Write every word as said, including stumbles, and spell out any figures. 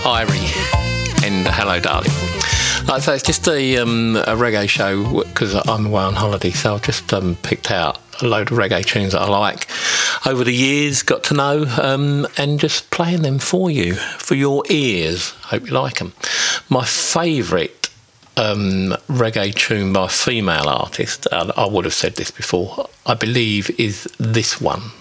Irie and Hello Darling. Like I say, it's just a, um, a reggae show because I'm away on holiday, so I've just um, picked out a load of reggae tunes that I like over the years, got to know, um, and just playing them for you, for your ears. Hope you like them. My favourite um, reggae tune by a female artist, and I would have said this before, I believe is this one.